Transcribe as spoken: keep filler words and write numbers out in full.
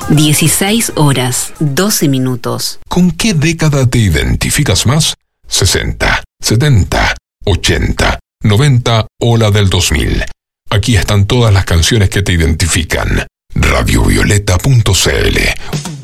dieciséis horas, doce minutos. ¿Con qué década te identificas más? sesenta, setenta, ochenta, noventa o la del dos mil. Aquí están todas las canciones que te identifican. radiovioleta punto c l